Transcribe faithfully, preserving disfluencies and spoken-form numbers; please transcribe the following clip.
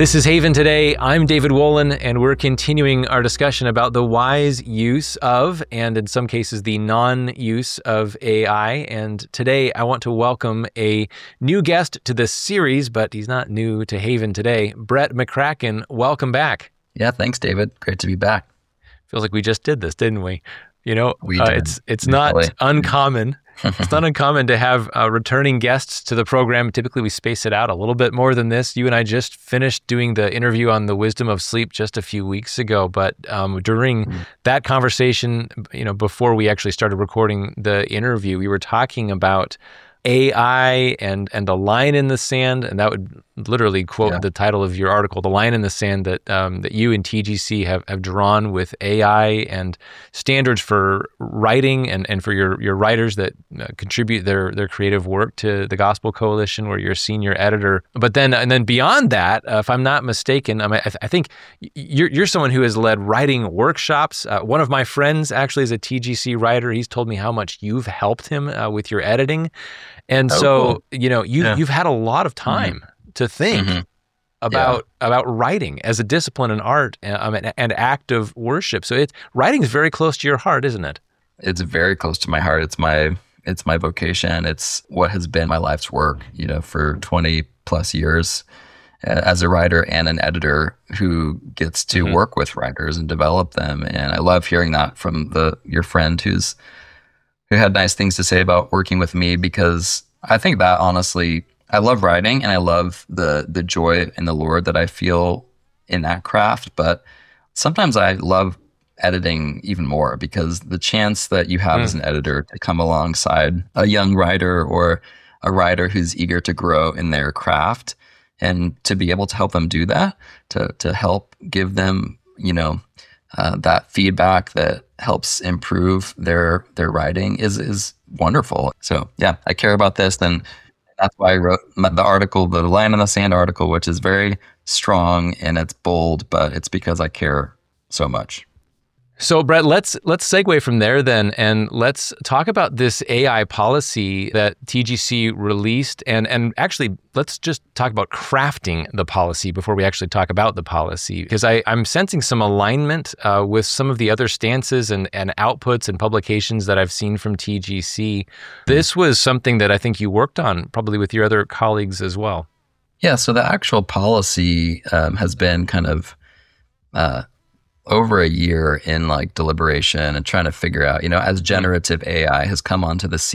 This is Haven Today. I'm David Wolin, and we're continuing our discussion about the wise use of, and in some cases, the non-use of A I. And today, I want to welcome a new guest to this series, but he's not new to Haven Today. Brett McCracken, welcome back. Yeah, thanks, David. Great to be back. Feels like we just did this, didn't we? You know, we uh, did. it's it's not Probably. uncommon. It's not uncommon to have uh, returning guests to the program. Typically, we space it out a little bit more than this. You and I just finished doing the interview on the wisdom of sleep just a few weeks ago. But um, during mm. that conversation, you know, before we actually started recording the interview, we were talking about A I and and the line in the sand, and that would literally quote yeah. the title of your article, the line in the sand that um, that you and T G C have, have drawn with A I and standards for writing and, and for your, your writers that uh, contribute their their creative work to the Gospel Coalition, where you're a senior editor. But then and then beyond that, uh, if I'm not mistaken, I, mean, I, th- I think you're you're someone who has led writing workshops. Uh, one of my friends actually is a T G C writer. He's told me how much you've helped him uh, with your editing. And oh, so, cool. you know, you, yeah. you've had a lot of time mm-hmm. to think mm-hmm. about yeah. about writing as a discipline and art um, and, and act of worship. So it's writing is very close to your heart, isn't it? It's very close to my heart. It's my it's my vocation. It's what has been my life's work, you know, for twenty plus years uh, as a writer and an editor who gets to mm-hmm. work with writers and develop them. And I love hearing that from the your friend who's who had nice things to say about working with me, because I think that honestly, I love writing and I love the the joy in the Lord that I feel in that craft. But sometimes I love editing even more, because the chance that you have mm. as an editor to come alongside a young writer or a writer who's eager to grow in their craft and to be able to help them do that, to to help give them, you know, Uh, that feedback that helps improve their their writing is is wonderful. So yeah, I care about this. Then that's why I wrote the article, the Line in the Sand article, which is very strong and it's bold, but it's because I care so much. So Brett, let's let's segue from there then, and let's talk about this A I policy that T G C released, and and actually let's just talk about crafting the policy before we actually talk about the policy, because I I'm sensing some alignment uh, with some of the other stances and and outputs and publications that I've seen from T G C. This was something that I think you worked on probably with your other colleagues as well. Yeah. So the actual policy um, has been kind of Uh, over a year in like deliberation and trying to figure out, you know, as generative A I has come onto the scene.